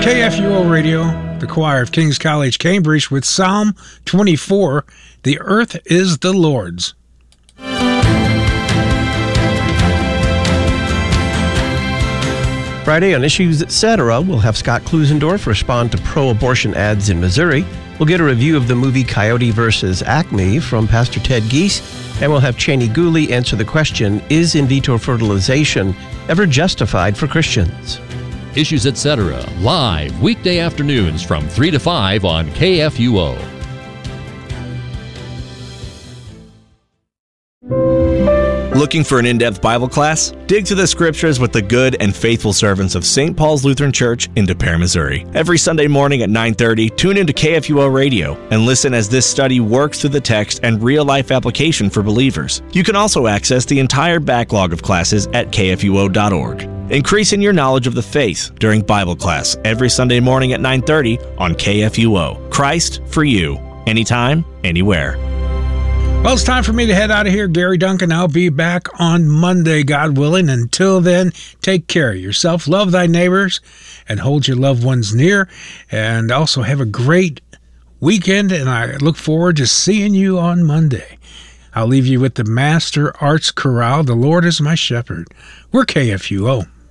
KFUO Radio, the choir of King's College, Cambridge, with Psalm 24, "The Earth is the Lord's." Friday on Issues Etc., we'll have Scott Klusendorf respond to pro-abortion ads in Missouri. We'll get a review of the movie Coyote vs. Acme from Pastor Ted Geese, and we'll have Cheney Gooley answer the question, is in vitro fertilization ever justified for Christians? Issues Etc., live weekday afternoons from 3 to 5 on KFUO. Looking for an in-depth Bible class? Dig through the scriptures with the good and faithful servants of St. Paul's Lutheran Church in De Pere, Missouri. Every Sunday morning at 9:30, tune into KFUO Radio and listen as this study works through the text and real-life application for believers. You can also access the entire backlog of classes at kfuo.org. Increasing your knowledge of the faith during Bible class every Sunday morning at 9:30 on KFUO. Christ for you, anytime, anywhere. Well, it's time for me to head out of here. Gary Duncan, I'll be back on Monday, God willing. Until then, take care of yourself, love thy neighbors, and hold your loved ones near. And also have a great weekend, and I look forward to seeing you on Monday. I'll leave you with the Master Arts Chorale, "The Lord is My Shepherd." We're KFUO.